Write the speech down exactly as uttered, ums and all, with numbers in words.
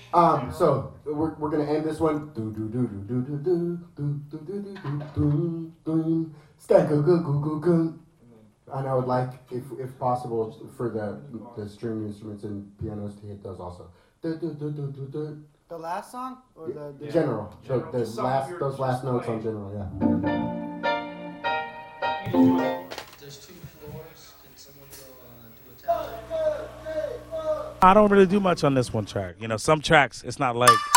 Um, so we're, we're gonna end this one. Do do do do do do do do do do do do do. Skank goo goo goo goo goo. And I would like, if if possible, for the the string instruments and pianos to hit those also. Do do do do do do. The last song or the, the General. General. The, the The song last you're those last just notes playing. on general. Yeah. There's two floors. Can someone go uh, do a tap? I don't really do much on this one track. You know, some tracks, it's not like